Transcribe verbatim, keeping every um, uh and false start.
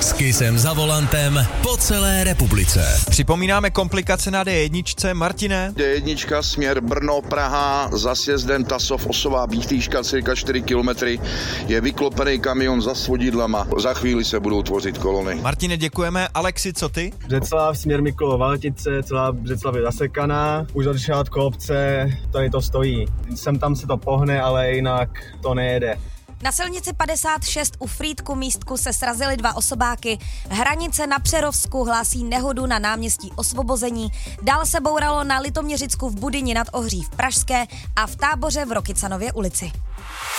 S Kissem za volantem po celé republice. Připomínáme komplikace na dé jedna. Martine? dé jedna směr Brno, Praha, za sjezdem Tasov, Osová Bíchtýška, cirka čtyři kilometry. Je vyklopený kamion za svodidlama. Za chvíli se budou tvořit kolony. Martine, děkujeme. Alexi, co ty? Břeclav, směr Mikulova Valtice, celá Břeclav je zasekaná. Už od začátku obce tady to stojí. Sem tam se to pohne, ale jinak to nejede. Na silnici padesát šest u Frýdku místku se srazily dva osobáky. Hranice na Přerovsku hlásí nehodu na náměstí Osvobození. Dál se bouralo na Litoměřicku v Budyni nad Ohří v Pražské a v Táboře v Rokycanově ulici.